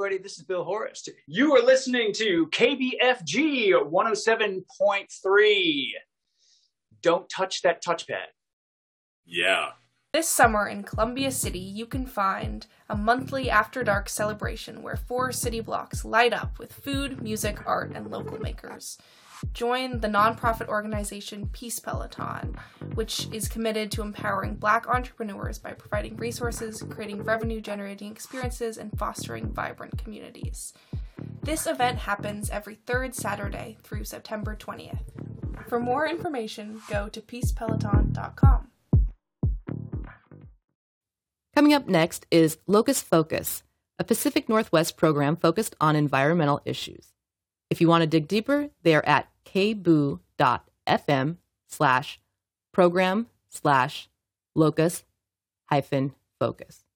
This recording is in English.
everybody. This is Bill Horst. You are listening to KBFG 107.3. Don't touch that touchpad. Yeah. This summer in Columbia City, you can find a monthly After Dark celebration where 4 city blocks light up with food, music, art, and local makers. Join the nonprofit organization Peace Peloton, which is committed to empowering Black entrepreneurs by providing resources, creating revenue-generating experiences, and fostering vibrant communities. This event happens every third Saturday through September 20th. For more information, go to peacepeloton.com. Coming up next is Locust Focus, a Pacific Northwest program focused on environmental issues. If you want to dig deeper, they are at kboo.fm/program/locust-focus.